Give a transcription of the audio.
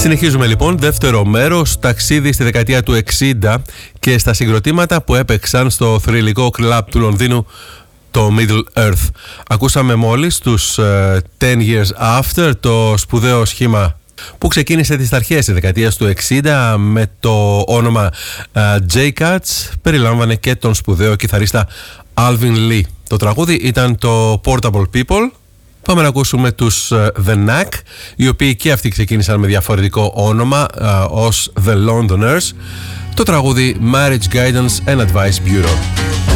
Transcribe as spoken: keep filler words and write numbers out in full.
Συνεχίζουμε λοιπόν δεύτερο μέρος, ταξίδι στη δεκαετία του εξήντα και στα συγκροτήματα που έπαιξαν στο θρυλικό κλαμπ του Λονδίνου, το Middle Earth. Ακούσαμε μόλις τους uh, ten years after, το σπουδαίο σχήμα που ξεκίνησε τις αρχές της δεκαετίας του εξήντα με το όνομα uh, J-Cats, περιλάμβανε και τον σπουδαίο κιθαρίστα Alvin Lee. Το τραγούδι ήταν το Portable People. Πάμε να ακούσουμε τους uh, The Knack, οι οποίοι και αυτοί ξεκίνησαν με διαφορετικό όνομα uh, ως The Londoners. Το τραγούδι Marriage Guidance and Advice Bureau.